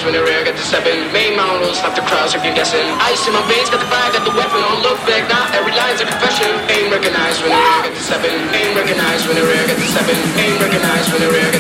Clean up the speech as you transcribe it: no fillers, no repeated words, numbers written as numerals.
recognized when the rear got the stepping. Main models stop the crowd, second guessing. Ice in my veins, got the fire, got the weapon. Don't look back, now every line's a confession. Ain't recognized when the rear got the stepping. Ain't recognized when the rear got the stepping. Ain't recognized when the rear